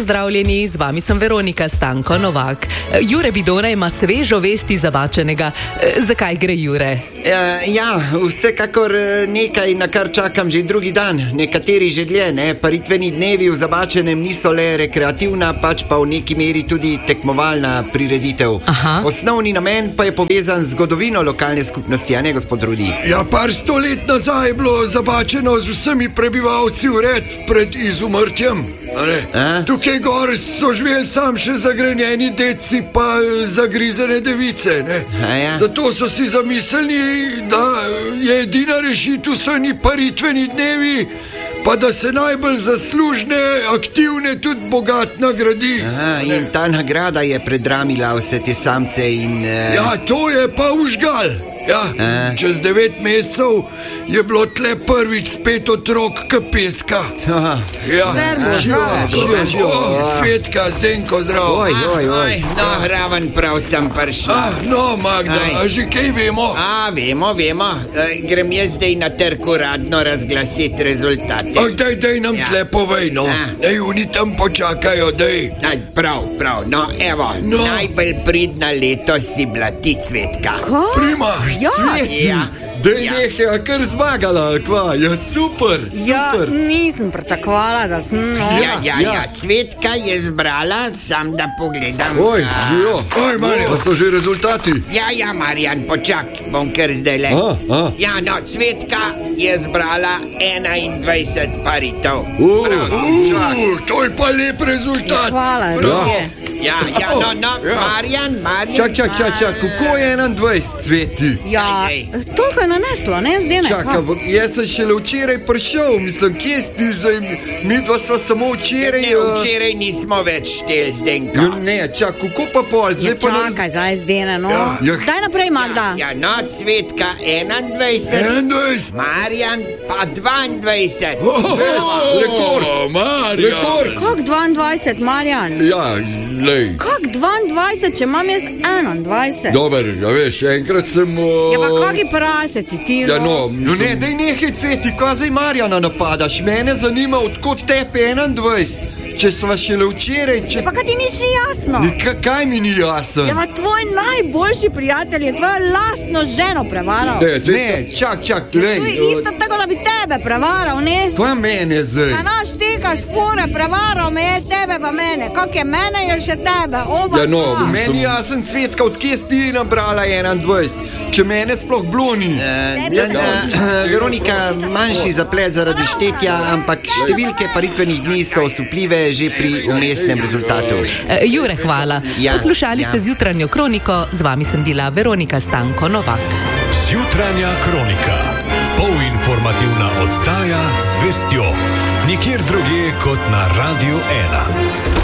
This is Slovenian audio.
pozdravljeni, z vami sem Veronika Stanko Novak. Jure Bidona ima svežo vesti zabačenega. Zakaj gre, Jure? Ja, vsekakor nekaj, na kar čakam že drugi dan. Nekateri že dlje, ne? Paritveni dnevi v Zabačenem niso le rekreativna, pač pa v neki meri tudi tekmovalna prireditev. Aha. Osnovni namen pa je povezan z zgodovino lokalne skupnosti, a ne, gospod Rudi? Ja, par 100 let nazaj je bilo Zabačeno z vsemi prebivalci ured pred izumrtjem. Tukaj gor so živeli sam še zagrenjeni deci pa zagrizene device, ne? Ja. Zato so si zamislili, da je edina rešitev so ni paritveni dnevi, pa da se najbolj zaslužne, aktivne, tudi bogat nagradi. In ta nagrada je predramila vse te samce in... Ja, to je pa užgal. Ja, čez 9 mesecev je bilo tle prvič spet otrok Peska. Ja, živo, Cvetka, Zdenko, zdrav. Oj. No, raven prav sem prišla. No, Magda, a že kaj vemo? Vemo. Grem jaz zdaj na trg uradno razglasiti rezultate. Daj nam tle povej, no. Ej, oni tam počakajo, daj. Prav. No, evo, najbolj pridna letos si bila ti, Cvetka. Prima. Cveti, daj nekaj, kar zmagala, kva, ja, super. Nisem pričakovala, da sem... Ja, Cvetka je zbrala, sam da pogledam. Oj, Marjan, pa so že rezultati. Ja, Marjan, počak, bom kar zdaj le. Ja, no, Cvetka je zbrala 21 paritev. To je pa lep rezultat. Hvala, Rudi. Ja, Marjan. Čak, kako je 21, Cveti? Ja, toliko je naneslo, ne, Zdenek? Čakaj, jaz sem šele včeraj prišel, mislim, kje si zdaj, mi dva sva samo včeraj... Ne, včeraj nismo več štel, Zdenko. Ne, kako pa pol, zdaj pa... Čakaj, zdaj, Zdene, no. Daj naprej, Magda. Ja, no, Cvetka 21, Marjan pa 22. Rekord, Marjan. Kak 22, Marjan? Ja, lej. Kak 22, če imam jaz 21? Dober, ja veš, enkrat sem... Ja, pa kaki prasec si ti, Ja, no, Ne, daj nekaj, Cveti, kva zdaj Marjana napadaš. Mene zanima, odkot tepe 21. Če sva šele včeraj... Pa kaj ti nič ni jasno? Kaj mi ni jasno? Ja, pa tvoj najboljši prijatelj je tvojo lastno ženo prevaral. Ne, čak, lej. To je isto tako, da bi tebe prevaral, ne? Kva mene zdaj? Pa naš tekaš fure, prevaral me je tebe pa mene. Kak je mene, je še tebe, oba Ja, no, dva. Meni jasen, Cvetka, odkje si ti nabrala 21? Če mene sploh bloni. Veronika, manjši zaplet zaradi štetja, ampak številke paritvenih dni so osupljive že pri umestnem rezultatu. Jure, hvala. Ja. Poslušali ste Zjutranjo kroniko, z vami sem bila Veronika Stanko Novak. Zjutranja kronika. Polinformativna oddaja z vestjo. Nikjer drugje kot na Radio 1.